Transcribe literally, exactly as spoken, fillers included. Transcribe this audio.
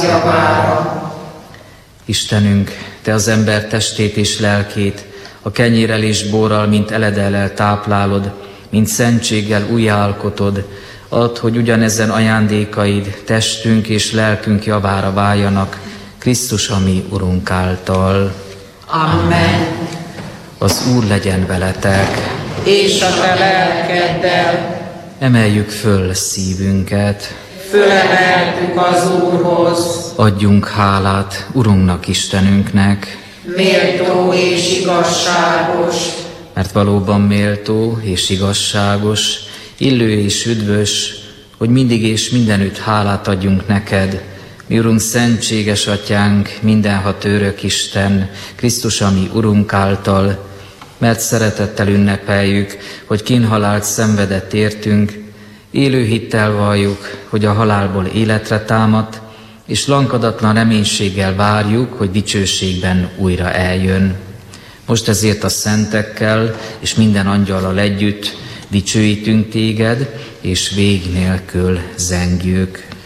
javára. Istenünk, Te az ember testét és lelkét a kenyérrel és borral, mint eledellel táplálod, mint szentséggel újjáalkotod, add, hogy ugyanezen ajándékaid testünk és lelkünk javára váljanak, Krisztus a mi Urunk által. Amen. Az Úr legyen veletek. És a te lelkeddel. Emeljük föl szívünket. Fölemeltük az Úrhoz. Adjunk hálát Urunknak, Istenünknek. Méltó és igazságos. Mert valóban méltó és igazságos, illő és üdvös, hogy mindig és mindenütt hálát adjunk neked, mi Urunk, szentséges Atyánk, mindenhat örök Isten, Krisztus a mi Urunk által, mert szeretettel ünnepeljük, hogy kínhalált szenvedett értünk, élő hittel valljuk, hogy a halálból életre támadt, és lankadatlan reménységgel várjuk, hogy dicsőségben újra eljön. Most ezért a szentekkel és minden angyallal együtt dicsőítünk téged, és vég nélkül zengjük.